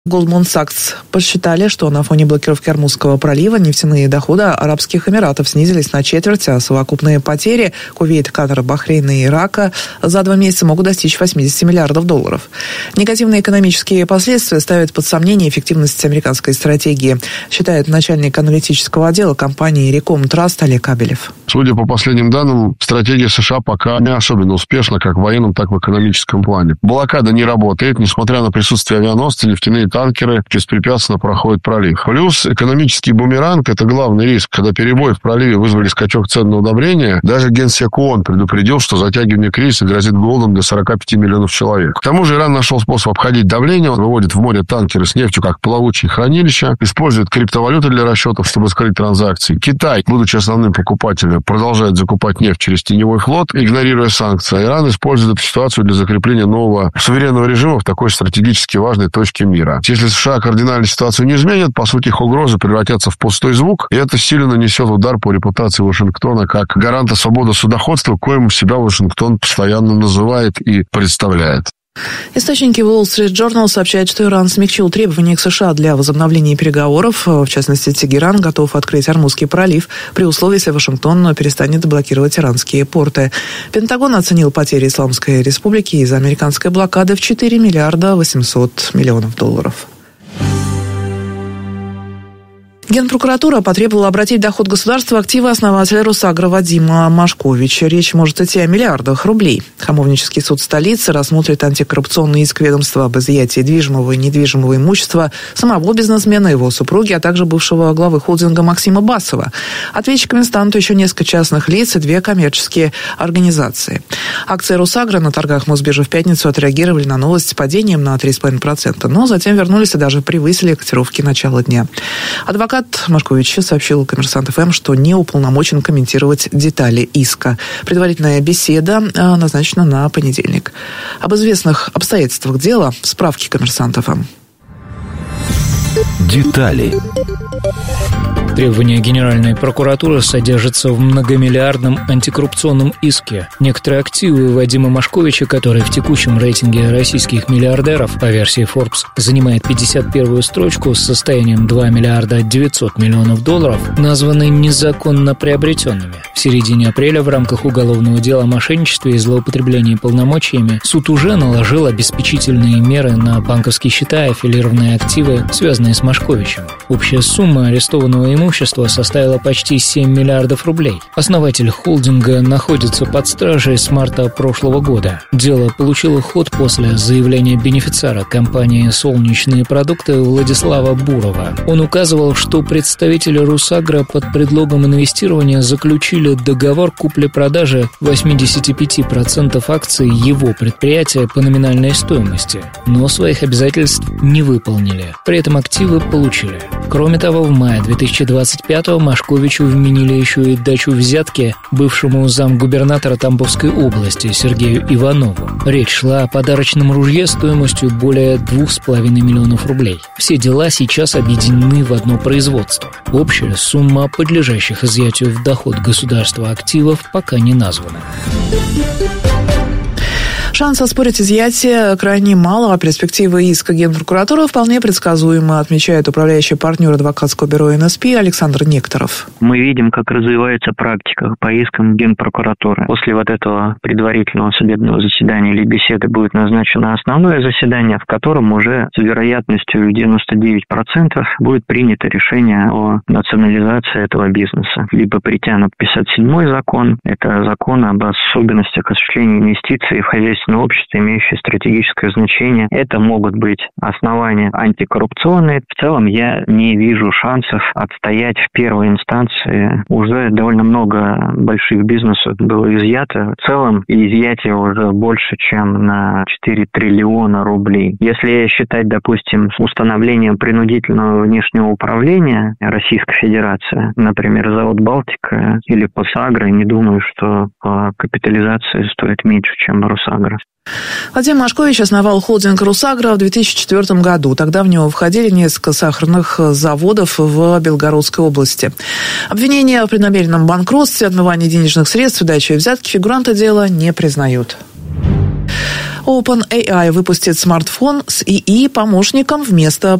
Goldman Sachs посчитали, что на фоне блокировки Ормузского пролива нефтяные доходы Арабских Эмиратов снизились на четверть, а совокупные потери Кувейта, Катара, Бахрейна и Ирака за 2 месяца могут достичь $80 миллиардов. Негативные экономические последствия ставят под сомнение эффективность американской стратегии, считает начальник аналитического отдела компании Recom Trust Олег Кабелев. Судя по последним данным, стратегия США пока не особенно успешна как в военном, так и в экономическом плане. Блокада не работает, несмотря на присутствие авианосцев, нефтяные танкеры беспрепятственно проходят пролив. Плюс экономический бумеранг – это главный риск. Когда перебои в проливе вызвали скачок цен на удобрения, даже Генсек ООН предупредил, что затягивание кризиса грозит голодом для 45 миллионов человек. К тому же Иран нашел способ обходить давление, он выводит в море танкеры с нефтью как плавучие хранилища, использует криптовалюты для расчетов, чтобы скрыть транзакции. Китай, будучи основным покупателем, продолжает закупать нефть через теневой флот, игнорируя санкции. Иран использует эту ситуацию для закрепления нового суверенного режима в такой стратегически важной точке мира. Если США кардинально ситуацию не изменят, по сути, их угрозы превратятся в пустой звук, и это сильно нанесет удар по репутации Вашингтона как гаранта свободы судоходства, коим себя Вашингтон постоянно называет и представляет. Источники Wall Street Journal сообщают, что Иран смягчил требования к США для возобновления переговоров. В частности, Тегеран готов открыть Ормузский пролив при условии, если Вашингтон перестанет блокировать иранские порты. Пентагон оценил потери Исламской Республики из-за американской блокады в $4 миллиарда 800 миллионов. Генпрокуратура потребовала обратить в доход государства активы основателя Росагро Вадима Машковича. Речь может идти о миллиардах рублей. Хамовнический суд столицы рассмотрит антикоррупционный иск ведомства об изъятии движимого и недвижимого имущества самого бизнесмена, его супруги, а также бывшего главы холдинга Максима Басова. Ответчиками станут еще несколько частных лиц и 2 коммерческие организации. Акции Росагро на торгах Мосбиржи в пятницу отреагировали на новость с падением на 3,5%, но затем вернулись и даже превысили котировки начала дня. Адвокат Машкович сообщил «Коммерсант ФМ», что не уполномочен комментировать детали иска. Предварительная беседа назначена на понедельник. Об известных обстоятельствах дела в справке «Коммерсант ФМ». Детали. Требования Генеральной прокуратуры содержатся в многомиллиардном антикоррупционном иске. Некоторые активы Вадима Машковича, который в текущем рейтинге российских миллиардеров по версии Forbes занимает 51-ю строчку с состоянием $2 миллиарда 900 миллионов, названы незаконно приобретенными. В середине апреля в рамках уголовного дела о мошенничестве и злоупотреблении полномочиями суд уже наложил обеспечительные меры на банковские счета и аффилированные активы, связанные с Машковичем. Общая сумма арестованного имущества составила почти 7 миллиардов рублей. Основатель холдинга находится под стражей с марта прошлого года. Дело получило ход после заявления бенефициара компании «Солнечные продукты» Владислава Бурова. Он указывал, что представители Росагро под предлогом инвестирования заключили договор купли-продажи 85% акций его предприятия по номинальной стоимости, но своих обязательств не выполнили. При этом активы получили. Кроме того, в мае 2025-го Машковичу вменили еще и дачу взятки бывшему замгубернатора Тамбовской области Сергею Иванову. Речь шла о подарочном ружье стоимостью более 2,5 миллионов рублей. Все дела сейчас объединены в одно производство. Общая сумма подлежащих изъятию в доход государства активов пока не названа. Шанс оспорить изъятие крайне мало, а перспективы иска Генпрокуратуры вполне предсказуемы, отмечает управляющий партнер адвокатского бюро НСП Александр Некторов. Мы видим, как развивается практика по искам Генпрокуратуры. После вот этого предварительного судебного заседания или беседы будет назначено основное заседание, в котором уже с вероятностью 99% будет принято решение о национализации этого бизнеса. Либо притянут 57-й закон, это закон об особенностях осуществления инвестиций в хозяйственное общество, имеющее стратегическое значение. Это могут быть основания антикоррупционные. В целом я не вижу шансов отстоять в первой инстанции. Уже довольно много больших бизнесов было изъято. В целом изъятие уже больше, чем на 4 триллиона рублей. Если считать, допустим, установлением принудительного внешнего управления Российской Федерации, например, завод «Балтика» или «Росагро», не думаю, что по капитализации стоит меньше, чем «Росагро». Вадим Машкович основал холдинг «Росагро» в 2004 году. Тогда в него входили несколько сахарных заводов в Белгородской области. Обвинения в преднамеренном банкротстве, отмывании денежных средств и даче взятки фигуранты дела не признают. OpenAI выпустит смартфон с ИИ-помощником вместо